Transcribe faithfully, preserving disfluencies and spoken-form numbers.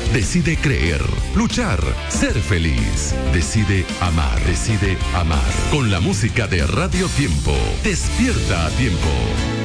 Decide creer, luchar, ser feliz. Decide amar, decide amar. Con la música de Radio Tiempo. Despierta a tiempo.